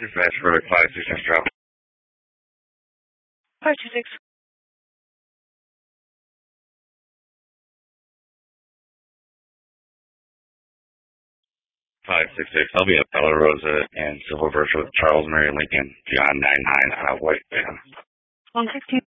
Dispatch for 526 drop. 526. 566. I'll be at Bella Rosa and Silver Birch with Charles Mary Lincoln, John 99 White Van. 116.